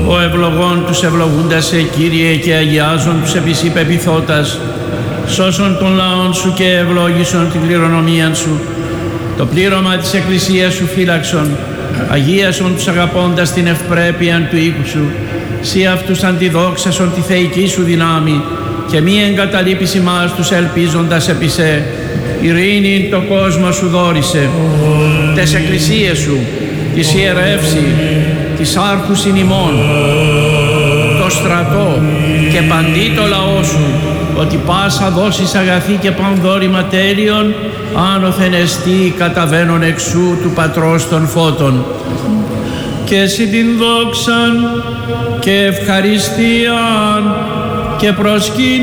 Ο ευλογών τους ευλογούντας σε Κύριε και αγιάζων τους επί σοι πεποιθώτας, σώσον των λαών σου και ευλόγησον την κληρονομία σου. Το πλήρωμα της Εκκλησίας σου φύλαξον, αγίασον τους αγαπώντας την ευπρέπεια του οίκου σου. Σύ αυτούς αντιδόξασον τη θεϊκή σου δυνάμει και μη εγκαταλείπεις ημάς τους ελπίζοντας επί σε. Ειρήνη το κόσμο σου δώρισε. Τες εκκλησίες σου, της ιερεύση, της άρχους ημών, το στρατό και παντί το λαό σου, ότι πάσα δώσεις αγαθή και πανδόρημα τέλειων, άνωθεν εστί καταβαίνον εξού του Πατρός των Φώτων. Και εσύ την δόξαν και ευχαριστίαν και προσκύνησαν